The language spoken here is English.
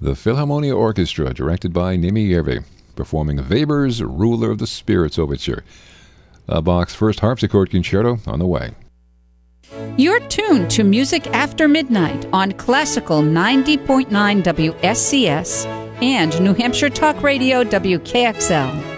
The Philharmonia Orchestra, directed by Nimi Järvi, performing Weber's Ruler of the Spirits Overture. Bach's first harpsichord concerto on the way. You're tuned to Music After Midnight on Classical 90.9 WSCS and New Hampshire Talk Radio WKXL.